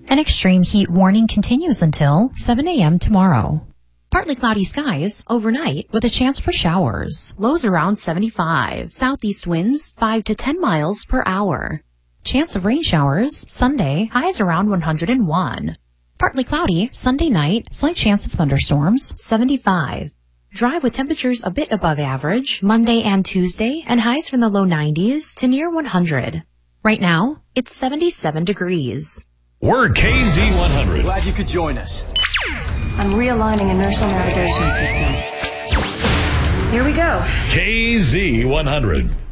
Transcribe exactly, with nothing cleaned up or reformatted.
An extreme heat warning continues until seven a.m. tomorrow. Partly cloudy skies overnight with a chance for showers. Lows around seventy-five. Southeast winds five to ten miles per hour. Chance of rain showers Sunday, highs around one hundred one. Partly cloudy Sunday night, slight chance of thunderstorms seventy-five. Dry with temperatures a bit above average Monday and Tuesday, and highs from the low nineties to near one hundred. Right now, it's seventy-seven degrees. We're K Z one hundred. Glad you could join us. I'm realigning inertial navigation systems. Here we go. K Z one hundred.